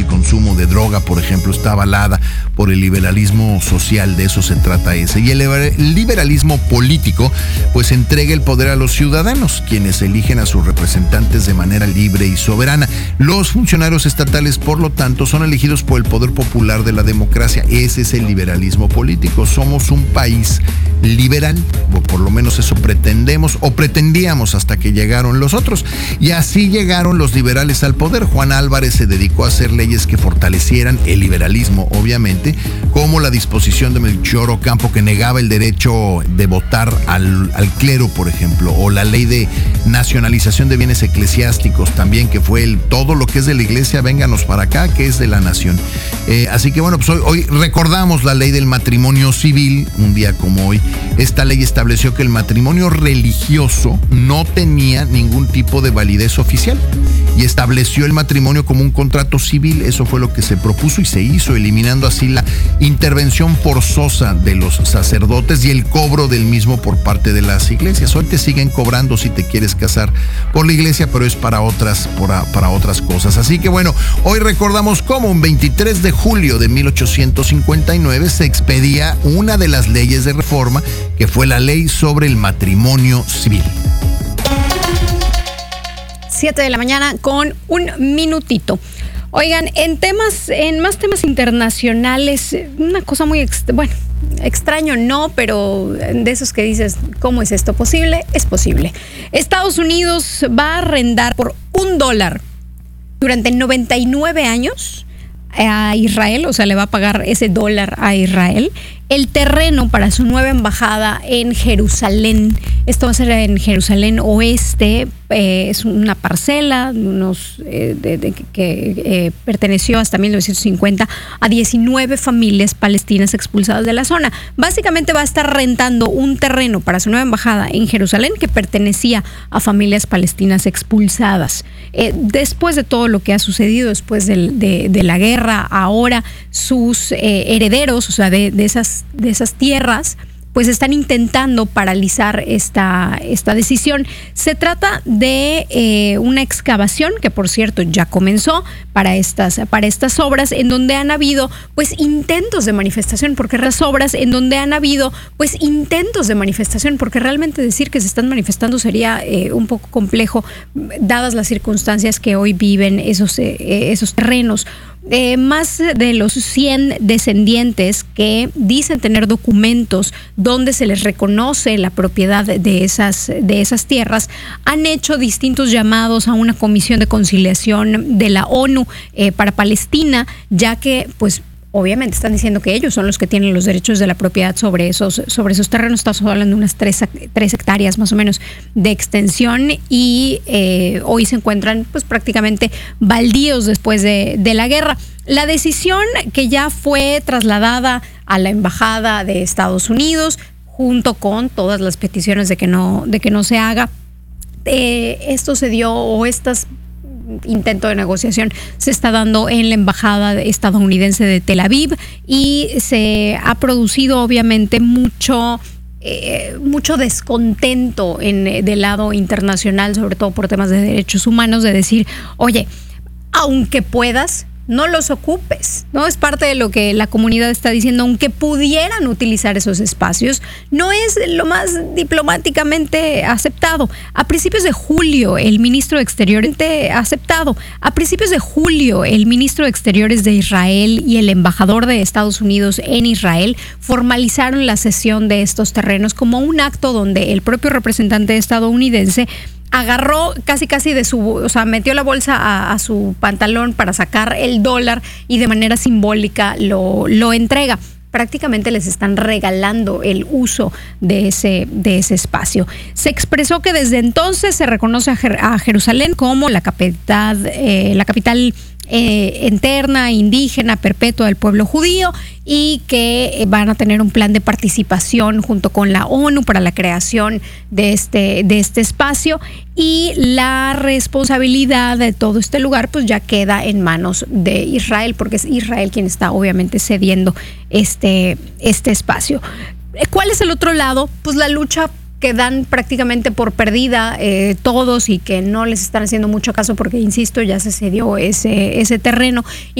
del consumo de droga, por ejemplo, está avalada por el liberalismo social, de eso se trata ese. Y el liberalismo político, pues entrega el poder a los ciudadanos, quienes eligen a sus representantes de manera libre y soberana. Los funcionarios estatales, por lo tanto, son elegidos por el poder popular de la democracia. Ese es el liberalismo político. Somos un país liberal, o por lo menos eso pretendemos o pretendíamos hasta que llegaron los otros. Y así llegaron los liberales al poder. Juan Álvarez se dedicó a hacer leyes que fortalecieran el liberalismo, obviamente, como la disposición de Melchor Ocampo, que negaba el derecho de votar al clero, por ejemplo, o la ley de nacionalización de bienes eclesiásticos también, que fue todo lo que es de la iglesia, vénganos para acá, que es de la nación. Así que bueno, pues hoy recordamos la ley del matrimonio civil, un día como hoy. Esta ley estableció que el matrimonio religioso no tenía ningún tipo de validez oficial y estableció el matrimonio como un contrato civil. Eso fue lo que se propuso y se hizo, eliminando así la intervención forzosa de los sacerdotes y el cobro del mismo por parte de las iglesias. Hoy te siguen cobrando si te quieres casar por la iglesia, pero es para otras cosas. Así que bueno, hoy recordamos cómo un 23 de julio de 1859 se expedía una de las leyes de reforma, que fue la ley sobre el matrimonio civil. 7 de la mañana con un minutito. Oigan, en más temas internacionales, una cosa muy extraño no, pero de esos que dices, ¿cómo es esto posible? Es posible. Estados Unidos va a arrendar por $1 durante 99 años a Israel, o sea, le va a pagar ese dólar a Israel, el terreno para su nueva embajada en Jerusalén. Esto va a ser en Jerusalén Oeste. Es una parcela que perteneció hasta 1950 a 19 familias palestinas expulsadas de la zona. Básicamente va a estar rentando un terreno para su nueva embajada en Jerusalén que pertenecía a familias palestinas expulsadas. Después de todo lo que ha sucedido, después de la guerra, ahora sus herederos, o sea, de esas tierras, pues están intentando paralizar esta decisión. Se trata de una excavación que, por cierto, ya comenzó para estas obras, en donde han habido pues intentos de manifestación, porque realmente decir que se están manifestando sería un poco complejo, dadas las circunstancias que hoy viven esos terrenos. Más de los 100 descendientes que dicen tener documentos donde se les reconoce la propiedad de esas tierras han hecho distintos llamados a una comisión de conciliación de la ONU para Palestina, ya que pues obviamente están diciendo que ellos son los que tienen los derechos de la propiedad sobre esos terrenos. Estamos hablando de unas 3 hectáreas más o menos de extensión y hoy se encuentran pues prácticamente baldíos después de la guerra. La decisión, que ya fue trasladada a la embajada de Estados Unidos junto con todas las peticiones de que no se haga, esto se dio, o estas intento de negociación se está dando en la embajada estadounidense de Tel Aviv, y se ha producido obviamente mucho descontento del lado internacional, sobre todo por temas de derechos humanos, de decir, oye, aunque puedas, no los ocupes, ¿no? Es parte de lo que la comunidad está diciendo. Aunque pudieran utilizar esos espacios, no es lo más diplomáticamente aceptado. A principios de julio, el ministro de Exteriores de Israel y el embajador de Estados Unidos en Israel formalizaron la cesión de estos terrenos como un acto donde el propio representante estadounidense agarró casi metió la bolsa a su pantalón para sacar el dólar y de manera simbólica lo entrega. Prácticamente les están regalando el uso de ese espacio. Se expresó que desde entonces se reconoce a Jerusalén como la capital interna, indígena, perpetua del pueblo judío, y que van a tener un plan de participación junto con la ONU para la creación de este espacio, y la responsabilidad de todo este lugar pues ya queda en manos de Israel, porque es Israel quien está obviamente cediendo este espacio. ¿Cuál es el otro lado? Pues la lucha que dan prácticamente por perdida todos, y que no les están haciendo mucho caso porque, insisto, ya se cedió ese terreno.